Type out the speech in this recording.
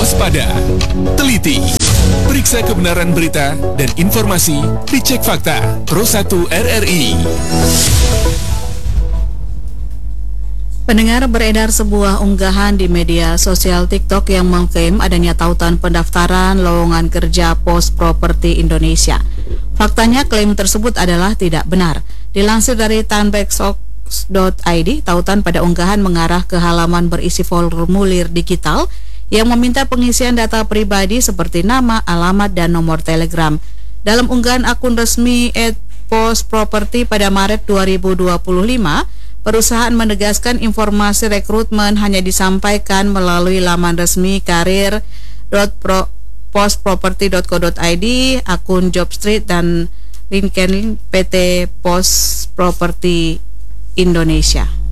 waspada, teliti, periksa kebenaran berita dan informasi, dicek fakta. Pro 1 RRI. Pendengar, beredar sebuah unggahan di media sosial TikTok yang mengklaim adanya tautan pendaftaran lowongan kerja Pos Properti Indonesia. Faktanya klaim tersebut adalah tidak benar. Dilansir dari tanbeksox.id, tautan pada unggahan mengarah ke halaman berisi formulir digital yang meminta pengisian data pribadi seperti nama, alamat, dan nomor telegram. Dalam unggahan akun resmi @Pos Properti pada Maret 2025, perusahaan menegaskan informasi rekrutmen hanya disampaikan melalui laman resmi karir.posproperty.co.id, akun Jobstreet, dan LinkedIn PT Pos Properti Indonesia.